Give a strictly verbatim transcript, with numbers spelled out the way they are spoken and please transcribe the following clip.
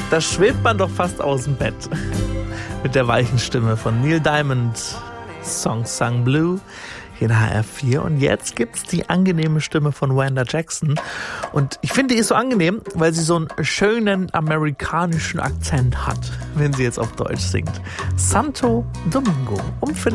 Da schwebt man doch fast aus dem Bett. Mit der weichen Stimme von Neil Diamond. Song Sung Blue. Hier in H R vier. Und jetzt gibt's die angenehme Stimme von Wanda Jackson. Und ich finde, die ist so angenehm, weil sie so einen schönen amerikanischen Akzent hat, wenn sie jetzt auf Deutsch singt. Santo Domingo. Um Viertel